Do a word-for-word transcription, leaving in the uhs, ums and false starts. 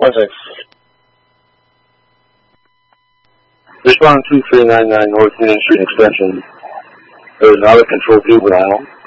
One sec. Respond two three nine nine North Union Street extension. There is an out of control juvenile